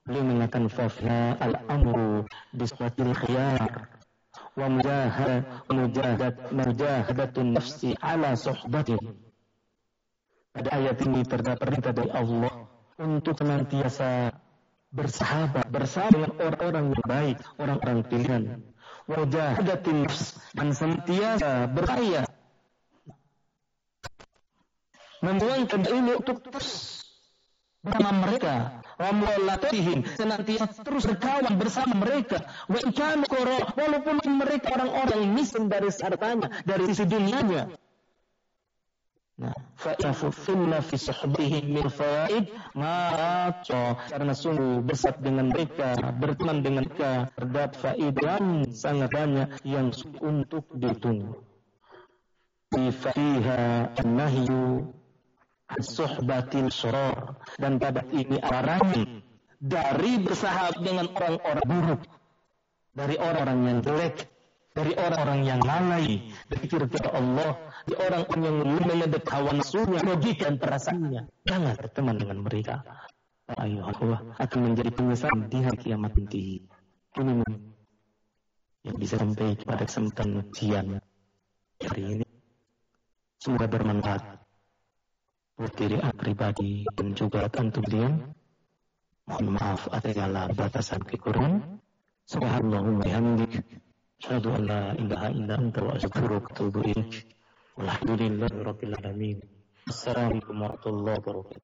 Beliau mengatakan fafna al-amru biswatil khiyar wa mujahadatun nafsi ala suhbatin. Pada ayat ini terdapat perintah dari Allah untuk senantiasa bersahabat bersama dengan orang-orang yang baik, orang-orang pilihan. Wa mujahadatun nafs, dan senantiasa berupaya membuangkan ilmu untuk terus bersama mereka, wa mu'allatihim, senantiasa terus berkawan bersama mereka, wa ikanu qura, walaupun mereka orang-orang yang miskin dari hartanya, dari sisi dunianya. Nah, fa yafufunna fi suhbihim min fawaid ma karena sungguh bersat dengan mereka, berteman dengan mereka, terdapat faedah sangat banyak yang untuk ditunggu. Fiha an-nahyu suhbatil syurar, dan pada ini larangan dari bersahabat dengan orang-orang buruk, dari orang-orang yang jelek, dari orang-orang yang lalai berpikir kepada Allah, dari orang-orang yang mendekat hawa nafsunya, merugikan perasaannya. Jangan berteman dengan mereka. Allah akan menjadi penyesalan di hari kiamat nanti. Ini yang bisa sampai pada kesempatan ujian hari ini. Semoga bermanfaat buat diri pribadi dan juga tentu kalian. Mohon maaf atas segala batasan kekurangan. Subhanallahumma bihamdik, asyhadu an la ilaha illa anta wa astaghfiruka wa atubu ilaik. Walhamdulillahi rabbil alamin. Assalamualaikum warahmatullahi wabarakatuh.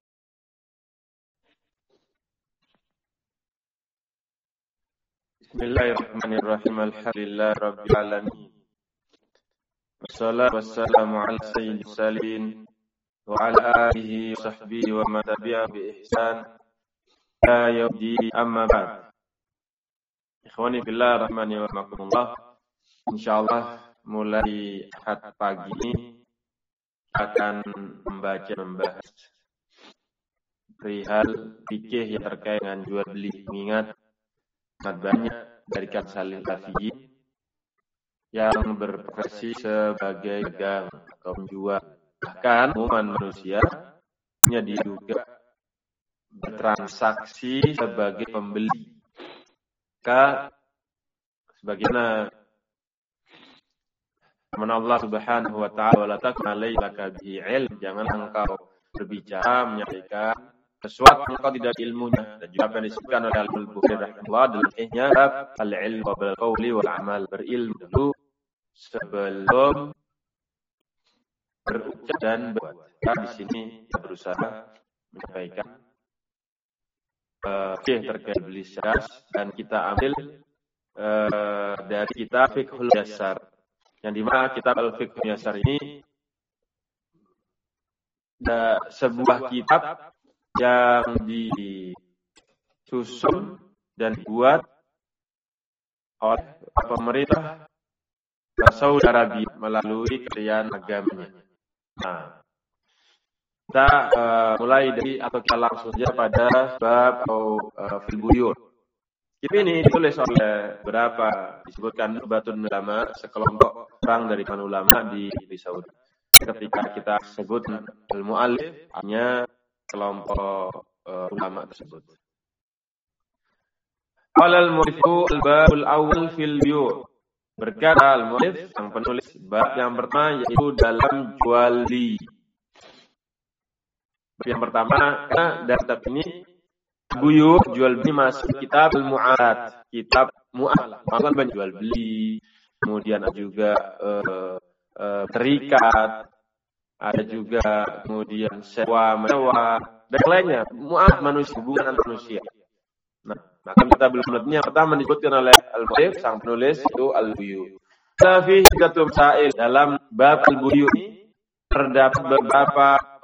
Bismillahirrahmanirrahim. Alhamdulillahi rabbil alamin. Wassalatu wassalamu ala sayyidil mursalin wa ala alihi wa sahbihi wa man tabi'ahum bi ihsan ila yaumil amma ba'd. Ikhwani fillah rahmani wa rahmatullah. Insyaallah mulai Ahad pagi ini akan membahas perihal fikih yang terkait dengan jual beli. Mengingat sangat banyak dari kalangan salih tafiyin yang berprofesi sebagai pedagang atau penjual. Bahkan umuman manusia hanya diduga bertransaksi sebagai pembeli. Maka sebagaimana firman Allah Subhanahu wa taala, "Wala takun alaika bihi ilm", jangan engkau berbicara menyampaikan sesuatu yang engkau tidak ilmunya. Dan juga yang disebutkan oleh Al-Bukhari rahimahullah dalam sahihnya, al-ilmu qabla al-qawli wal amal, berilmu dulu sebelum berucap dan berbuat. Di sini kita berusaha menyampaikan terkait beli syas, dan kita ambil dari kitab Fiqhul Yasar, yang dimana kitab Al-Fiqhul Yasar ini sebuah kitab yang disusun dan dibuat oleh pemerintah Saudi Arabia melalui Kementerian Agamanya. Nah, kita mulai dari atau kita langsung saja pada bab atau fil buyur. Kitab ini ditulis oleh beberapa, disebutkan Nubatun Ulama, sekelompok orang dari para ulama di Saudi. Ketika kita sebut al-mu'allif, hanya kelompok ulama tersebut. Qala al-mu'allifu al-babul awal fil buyur. Berkata al-mu'allif, sang penulis, bab yang pertama yaitu dalam jual beli. Bab yang pertama, karena dari kitab ini buyur, jual beli, masuk kitab al-mu'alat, kitab mu'alat, maksudnya jual beli, kemudian juga terikat, ada juga kemudian sewa menyewa dan lainnya, mu'alat manusia, hubungan antar manusia. Nah, maka kita belum melihatnya. Pertama disebutkan oleh al-mu'allif, sang penulis, itu al-buyu. Tapi jatuh masail dalam bab al-buyu ini terdapat beberapa